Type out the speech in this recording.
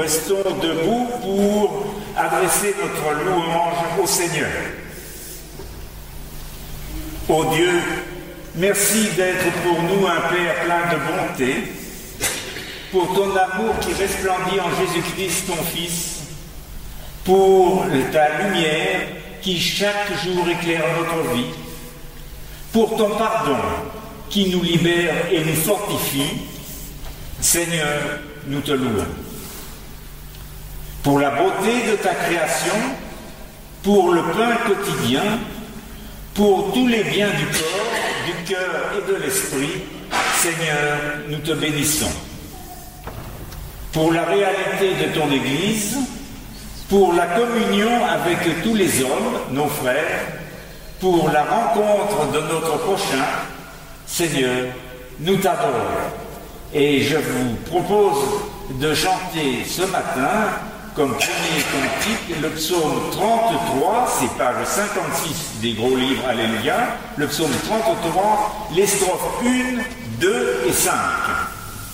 restons debout pour adresser notre louange au Seigneur. Ô Dieu, merci d'être pour nous un Père plein de bonté, pour ton amour qui resplendit en Jésus-Christ, ton Fils, pour ta lumière qui chaque jour éclaire notre vie, pour ton pardon qui nous libère et nous fortifie. Seigneur, nous te louons. Pour la beauté de ta création, pour le pain quotidien, pour tous les biens du corps, du cœur et de l'esprit, Seigneur, nous te bénissons. Pour la réalité de ton Église, pour la communion avec tous les hommes, nos frères, pour la rencontre de notre prochain, Seigneur, nous t'adorons. Et je vous propose de chanter ce matin, comme premier cantique, le psaume 33, c'est page 56 des gros livres Alléluia, le psaume 33, les strophes 1, 2 et 5.